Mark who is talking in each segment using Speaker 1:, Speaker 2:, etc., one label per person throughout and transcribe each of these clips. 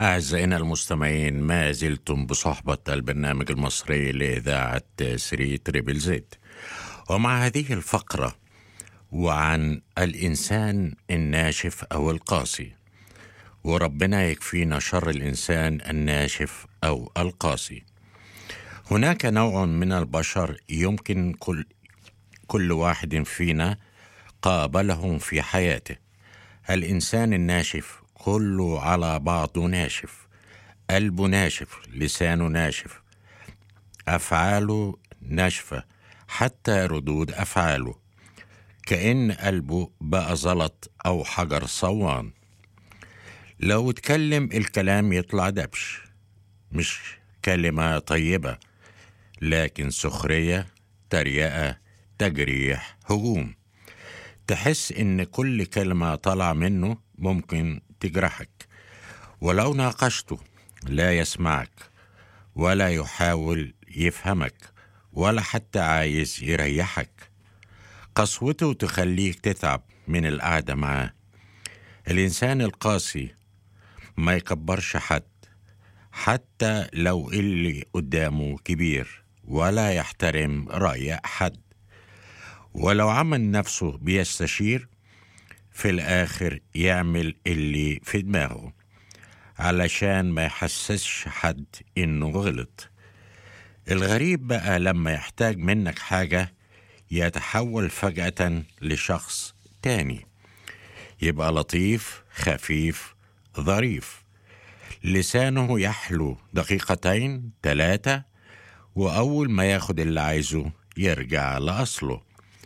Speaker 1: أعزائنا المستمعين، ما زلتم بصحبة البرنامج المصري لإذاعة 3 زد، ومع هذه الفقرة وعن الإنسان الناشف أو القاسي، وربنا يكفينا شر الإنسان الناشف أو القاسي. هناك نوع من البشر يمكن كل واحد فينا قابلهم في حياته. الإنسان الناشف كله على بعضه ناشف، قلبه ناشف، لسانه ناشف، أفعاله ناشفة، حتى ردود أفعاله كأن قلبه بقى زلط أو حجر صوان. لو اتكلم الكلام يطلع دبش، مش كلمة طيبة، لكن سخرية، تريقة، تجريح، هجوم. تحس إن كل كلمة طالعة منه ممكن تجرحك، ولو ناقشته لا يسمعك ولا يحاول يفهمك ولا حتى عايز يريحك. قسوته تخليك تتعب من القعدة معاه. الإنسان القاسي ما يكبرش حد، حتى لو اللي قدامه كبير، ولا يحترم رأي حد، ولو عمل نفسه بيستشير في الآخر يعمل اللي في دماغه علشان ما يحسسش حد إنه غلط. الغريب بقى لما يحتاج منك حاجة يتحول فجأة لشخص تاني، يبقى لطيف، خفيف، ظريف، لسانه يحلو 2-3 دقايق، وأول ما ياخد اللي عايزه يرجع لأصله.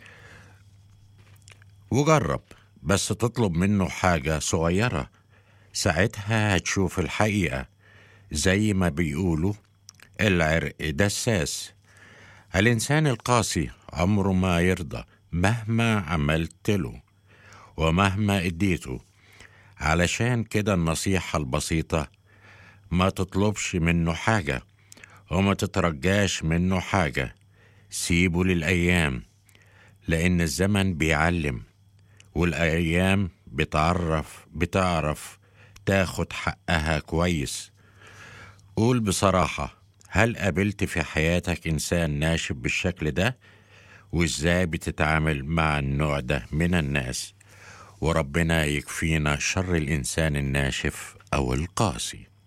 Speaker 1: وجرب بس تطلب منه حاجة صغيرة، ساعتها هتشوف الحقيقة. زي ما بيقولوا العرق دساس. الإنسان القاسي عمره ما يرضى مهما عملت له ومهما اديته. علشان كده النصيحة البسيطة: ما تطلبش منه حاجة وما تترجاش منه حاجة، سيبه للأيام، لأن الزمن بيعلم، والأيام بتعرف تاخد حقها كويس. قول بصراحة، هل قابلت في حياتك إنسان ناشف بالشكل ده؟ وإزاي بتتعامل مع النوع ده من الناس؟ وربنا يكفينا شر الإنسان الناشف أو القاسي.